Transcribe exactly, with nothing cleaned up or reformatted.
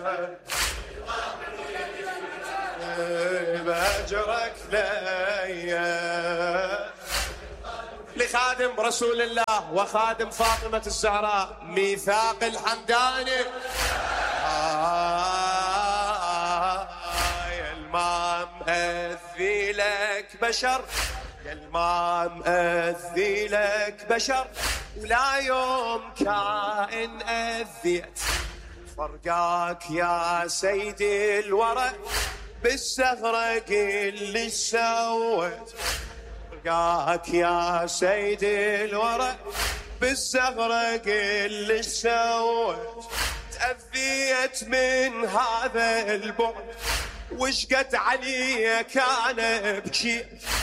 بأجرك ليا لخادم رسول الله وخادم فاطمة الزهراء ميثاق الحمداني. آه يا المام أذي لك بشر، يا المام أذي لك بشر، ولا يوم كائن أذيت فرقاك يا سيدي الورى بالزهرة قل لي سويت. فرقاك يا سيدي الورى بالزهرة قل لي سويت. تأذيت من هذا البعد وشقد عليك أنا بكيت.